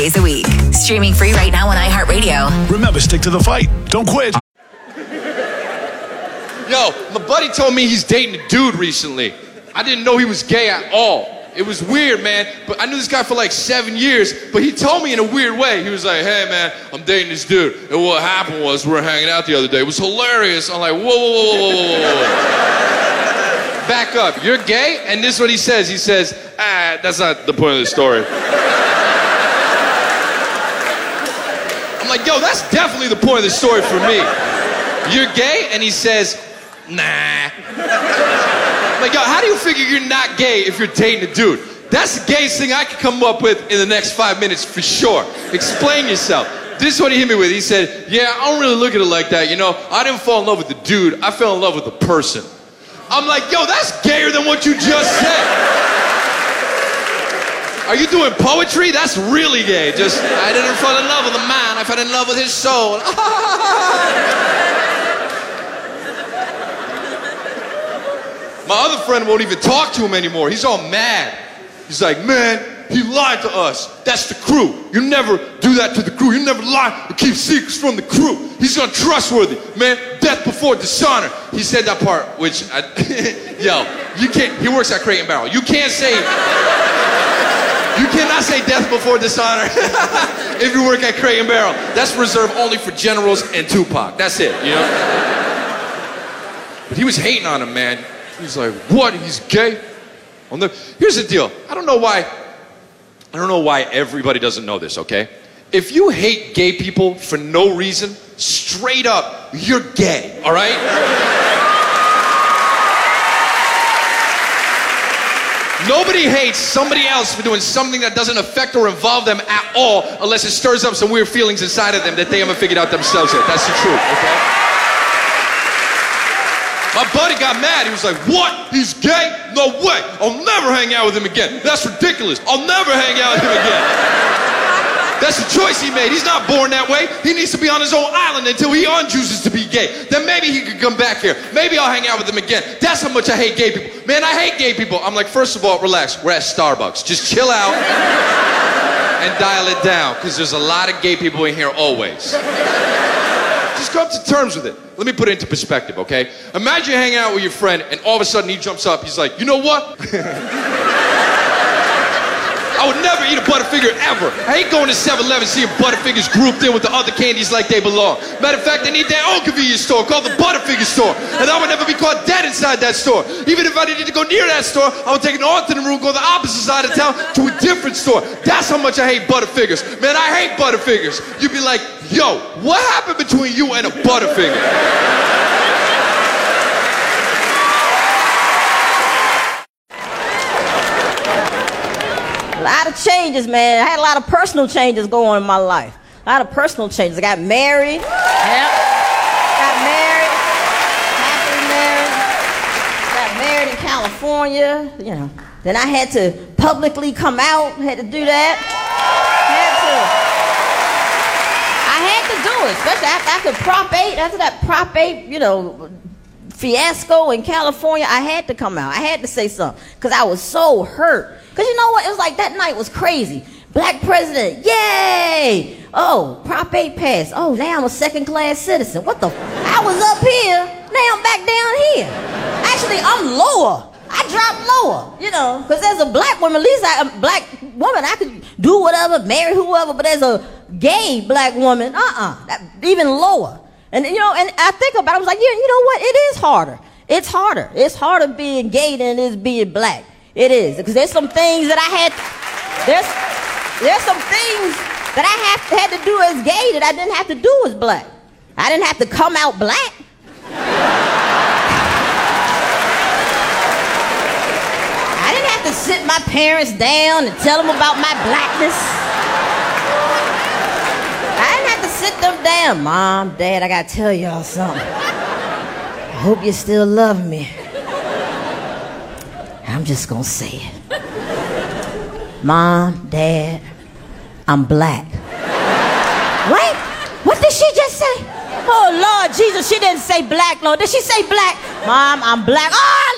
days a week. Streaming free right now on iHeartRadio. Remember, stick to the fight. Don't quit. Yo, my buddy told me he's dating a dude recently. I didn't know he was gay at all. It was weird, man. But I knew this guy for like 7 years. But he told me in a weird way. He was like, hey, man, I'm dating this dude. And what happened was we were hanging out the other day. It was hilarious. I'm like, whoa. Back up. You're gay? And this is what he says. He says, that's not the point of the story. I'm like, yo, that's definitely the point of the story for me. You're gay? And he says, nah. Like, yo, how do you figure you're not gay if you're dating a dude? That's the gayest thing I could come up with in the next 5 minutes for sure. Explain yourself. This is what he hit me with. He said, yeah, I don't really look at it like that. You know, I didn't fall in love with the dude. I fell in love with the person. I'm like, yo, that's gayer than what you just said. Are you doing poetry? That's really gay. Just, I didn't fall in love with a man. I fell in love with his soul. My other friend won't even talk to him anymore. He's all mad. He's like, man, he lied to us. That's the crew. You never do that to the crew. You never lie and keep secrets from the crew. He's untrustworthy. Man, death before dishonor. He said that part, which, yo, you can't, he works at Crate and Barrel. You cannot say death before dishonor if you work at Crate and Barrel. That's reserved only for generals and Tupac. That's it, you know? But he was hating on him, man. He's like, what? He's gay? Here's the deal. I don't know why everybody doesn't know this, okay? If you hate gay people for no reason, straight up, you're gay, all right? Nobody hates somebody else for doing something that doesn't affect or involve them at all unless it stirs up some weird feelings inside of them that they haven't figured out themselves yet. That's the truth, okay? My buddy got mad. He was like, what? He's gay? No way. I'll never hang out with him again. That's ridiculous. I'll never hang out with him again. That's the choice he made. He's not born that way. He needs to be on his own island until he unchooses to be gay. Then maybe he could come back here. Maybe I'll hang out with him again. That's how much I hate gay people. Man, I hate gay people. I'm like, first of all, relax. We're at Starbucks. Just chill out and dial it down, because there's a lot of gay people in here always. Just come to terms with it. Let me put it into perspective, okay? Imagine hanging out with your friend and all of a sudden he jumps up. He's like, you know what? I would never eat a Butterfinger ever. I hate going to 7-Eleven seeing Butterfingers grouped in with the other candies like they belong. Matter of fact, they need their own convenience store called the Butterfinger store. And I would never be caught dead inside that store. Even if I didn't need to go near that store, I would take an alternate route, go the opposite side of town to a different store. That's how much I hate Butterfingers. Man, I hate Butterfingers. You'd be like, yo, what happened between you and a Butterfinger? A lot of changes, man. I had a lot of personal changes going on in my life. A lot of personal changes. I got married. Got married in California. You know. Then I had to publicly come out. Had to do that. I had to do it, especially after Prop 8. After that Prop 8, you know, fiasco in California, I had to come out. I had to say something because I was so hurt. Because you know what? It was like that night was crazy. Black president, yay! Oh, Prop 8 passed. Oh, now I'm a second-class citizen. What the? I was up here, now I'm back down here. Actually, I'm lower. I dropped lower, you know, because as a black woman, at least a black woman, I could do whatever, marry whoever, but as a gay black woman, even lower. And, you know, and I think about it, I was like, yeah, you know what? It is harder. It's harder. It's harder being gay than it is being black. It is, because there's some things that there's some things that I had to do as gay that I didn't have to do as black. I didn't have to come out black. I didn't have to sit my parents down and tell them about my blackness. I didn't have to sit them down. Mom, Dad, I gotta tell y'all something. I hope you still love me. I'm just gonna say it. Mom, Dad, I'm black. Wait, what did she just say? Oh, Lord Jesus, she didn't say black, Lord. Did she say black? Mom, I'm black. Oh,